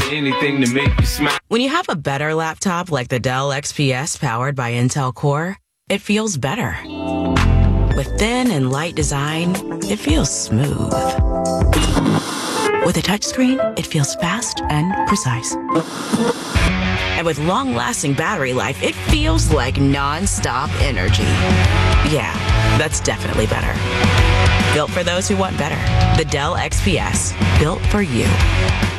anything to make you smile. When you have a better laptop like the Dell XPS powered by Intel Core, it feels better. With thin and light design, it feels smooth. With a touchscreen, it feels fast and precise. And with long-lasting battery life, it feels like non-stop energy. Yeah, that's definitely better. Built for those who want better. The Dell XPS, built for you.